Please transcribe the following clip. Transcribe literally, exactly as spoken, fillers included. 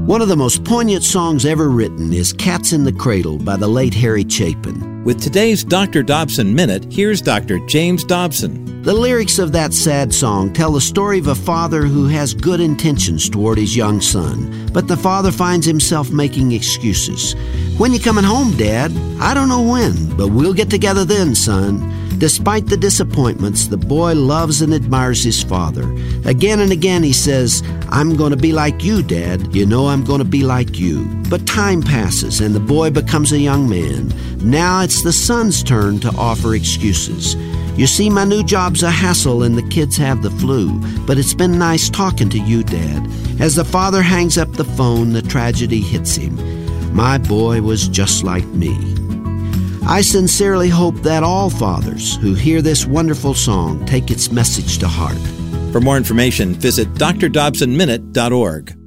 One of the most poignant songs ever written is Cats in the Cradle by the late Harry Chapin. With today's Doctor Dobson Minute, here's Doctor James Dobson. The lyrics of that sad song tell the story of a father who has good intentions toward his young son, but the father finds himself making excuses. "When you coming home, Dad?" "I don't know when, but we'll get together then, son." Despite the disappointments, the boy loves and admires his father. Again and again he says, "I'm going to be like you, Dad. You know I'm going to be like you." But time passes and the boy becomes a young man. Now it's the son's turn to offer excuses. "You see, my new job's a hassle and the kids have the flu, but it's been nice talking to you, Dad." As the father hangs up the phone, the tragedy hits him. My boy was just like me. I sincerely hope that all fathers who hear this wonderful song take its message to heart. For more information, visit d r dobson minute dot org.